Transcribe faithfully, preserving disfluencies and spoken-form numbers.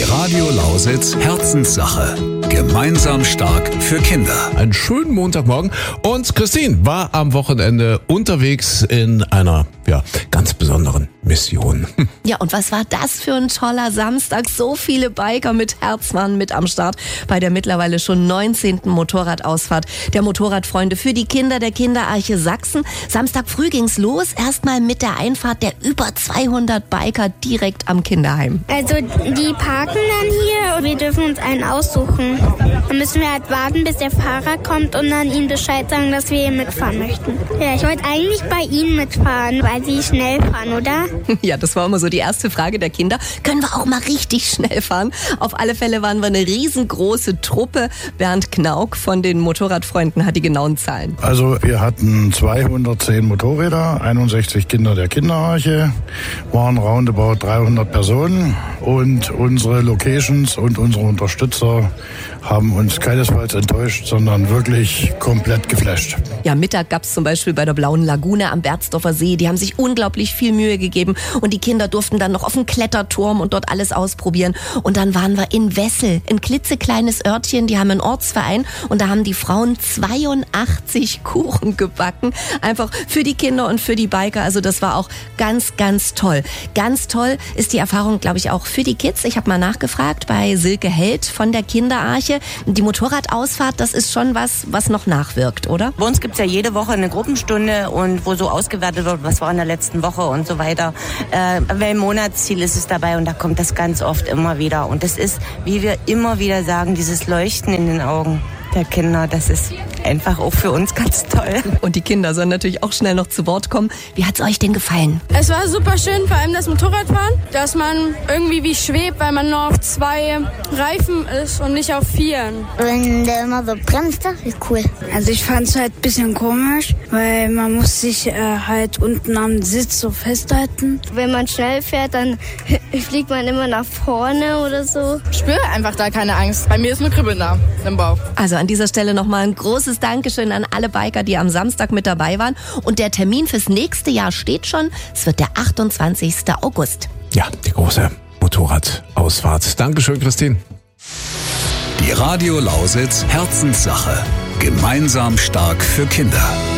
Die Radio Lausitz Herzenssache. Gemeinsam stark für Kinder. Einen schönen Montagmorgen. Und Christine war am Wochenende unterwegs in einer ja, ganz besonderen Mission. Ja, und was war das für ein toller Samstag? So viele Biker mit Herz waren mit am Start bei der mittlerweile schon neunzehnten Motorradausfahrt der Motorradfreunde für die Kinder der Kinderarche Sachsen. Samstag früh ging's los, erstmal mit der Einfahrt der über zweihundert Biker direkt am Kinderheim. Also die parken dann hier und wir dürfen uns einen aussuchen. Dann müssen wir halt warten, bis der Fahrer kommt und dann ihm Bescheid sagen, dass wir hier mitfahren möchten. Ja, ich wollte eigentlich bei ihnen mitfahren, weil sie schnell fahren, oder? Ja, das war immer so die erste Frage der Kinder. Können wir auch mal richtig schnell fahren? Auf alle Fälle waren wir eine riesengroße Truppe. Bernd Knauk von den Motorradfreunden hat die genauen Zahlen. Also wir hatten zweihundertzehn Motorräder, einundsechzig Kinder der Kinderarche, waren roundabout dreihundert Personen und unsere Locations und unsere Unterstützer haben uns keinesfalls enttäuscht, sondern wirklich komplett geflasht. Ja, Mittag gab's zum Beispiel bei der Blauen Lagune am Berzdorfer See. Die haben sich unglaublich viel Mühe gegeben und die Kinder durften dann noch auf den Kletterturm und dort alles ausprobieren. Und dann waren wir in Wessel, ein klitzekleines Örtchen, die haben einen Ortsverein und da haben die Frauen zweiundachtzig Kuchen gebacken. Einfach für die Kinder und für die Biker. Also das war auch ganz, ganz toll. Ganz toll ist die Erfahrung, glaube ich, auch für die Kids. Ich habe mal nachgefragt bei Silke Held von der Kinderarche. Die Motorradausfahrt, das ist schon was, was noch nachwirkt, oder? Bei uns gibt's ja jede Woche eine Gruppenstunde und wo so ausgewertet wird, was war in der letzten Woche und so weiter. Äh, weil Monatsziel ist es dabei und da kommt das ganz oft immer wieder. Und das ist, wie wir immer wieder sagen, dieses Leuchten in den Augen der Kinder, das ist einfach auch für uns ganz toll. Und die Kinder sollen natürlich auch schnell noch zu Wort kommen. Wie hat's euch denn gefallen? Es war super schön, vor allem das Motorradfahren, dass man irgendwie wie schwebt, weil man nur auf zwei Reifen ist und nicht auf vier. Wenn der immer so bremst, das ist cool. Also ich fand es halt ein bisschen komisch, weil man muss sich äh, halt unten am Sitz so festhalten. Wenn man schnell fährt, dann fliegt man immer nach vorne oder so. Ich spüre einfach da keine Angst. Bei mir ist nur Kribbeln da im Bauch. Also an dieser Stelle nochmal ein großes Dankeschön an alle Biker, die am Samstag mit dabei waren. Und der Termin fürs nächste Jahr steht schon. Es wird der achtundzwanzigsten August. Ja, die große Motorradausfahrt. Dankeschön, Christine. Die Radio Lausitz Herzenssache. Gemeinsam stark für Kinder.